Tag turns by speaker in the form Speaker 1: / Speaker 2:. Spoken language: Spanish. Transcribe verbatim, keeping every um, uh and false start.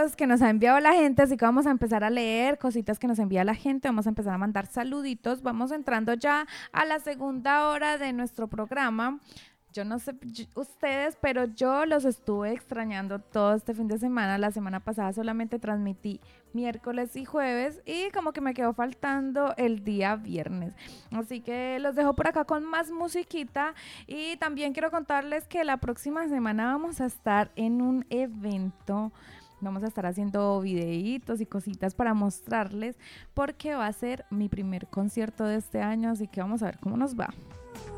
Speaker 1: cosas que nos ha enviado la gente, así que vamos a empezar a leer cositas que nos envía la gente, vamos a empezar a mandar saluditos, vamos entrando ya a la segunda hora de nuestro programa. Yo no sé yo- ustedes, pero yo los estuve extrañando todo este fin de semana. La semana pasada solamente transmití miércoles y jueves y como que me quedó faltando el día viernes. Así que los dejo por acá con más musiquita y también quiero contarles que la próxima semana vamos a estar en un evento. Vamos a estar haciendo videitos y cositas para mostrarles porque va a ser mi primer concierto de este año, así que vamos a ver cómo nos va.